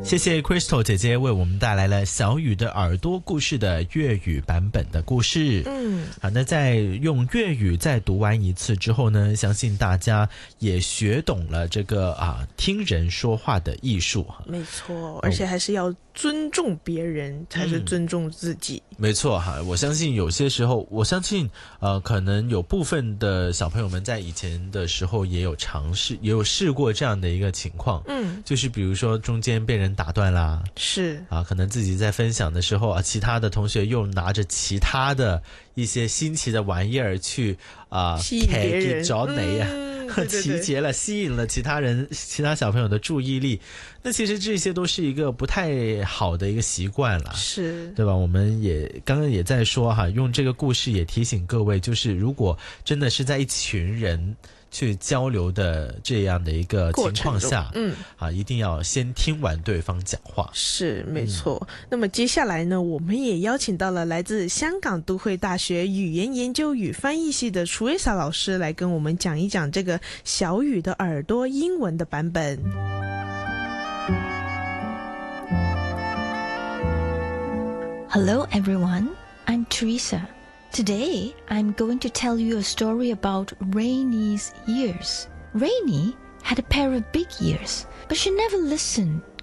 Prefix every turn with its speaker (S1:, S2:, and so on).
S1: 谢谢 Crystal 姐姐为我们带来了小雨的耳朵故事的粤语版本的故事。好，那在用粤语再读完一次之后呢，相信大家也学懂了这个听人说话的艺术。
S2: 没错，而且还是要尊重别人才是尊重自己。
S1: 没错哈，我相信有些时候，可能有部分的小朋友们在以前的时候也有尝试，也有试过这样的一个情况。就是比如说中间被人打断啦，
S2: 是
S1: 可能自己在分享的时候其他的同学又拿着其他的一些新奇的玩意儿去
S2: 吸引别人
S1: 找你集结了，吸引了其他小朋友的注意力。那其实这些都是一个不太好的一个习惯了，
S2: 是
S1: 对吧？我们也刚刚也在说用这个故事也提醒各位，就是如果真的是在一群人去交流的这样的一个情况下，一定要先听完对方讲话。
S2: 是，没错。那么接下来呢，我们也邀请到了来自香港都会大学语言研究与翻译系的楚维萨老师来跟我们讲一讲这个小雨的耳朵英文的版本。
S3: Hello everyone, I'm Teresa. Today, I'm going to tell you a story about Rainy's ears. Rainy had a pair of big ears, but she never listened